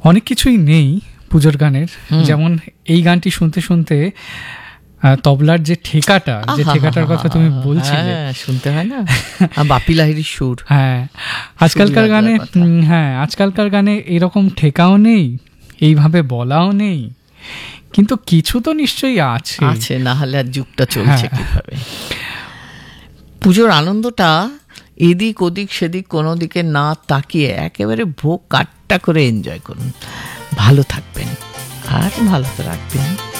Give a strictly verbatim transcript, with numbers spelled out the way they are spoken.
অনেক কিছুই নেই পুজোর গানের, যেমন এই গানটি শুনতে শুনতে তবলার যে ঠেকাটা, যে ঠেকাটার কথা তুমি বলছিলে, শুনতে হয় না, বাপি লাহিড়ির সুর। হ্যাঁ, আজকালকার গানে, হ্যাঁ আজকালকার গানে এরকম ঠেকাও নেই, এইভাবে বলাও নেই, কিন্তু কিছু তো নিশ্চয়ই আছে আছে, না হলে আর যুগটা চলছে কিভাবে। পুজোর আনন্দটা এদিক ওদিক সেদিক কোনো দিকে না তাকিয়ে একেবারে ভোগ কাট্টা করে এনজয় করুন। ভালো থাকবেন আর ভালো তো রাখবেন।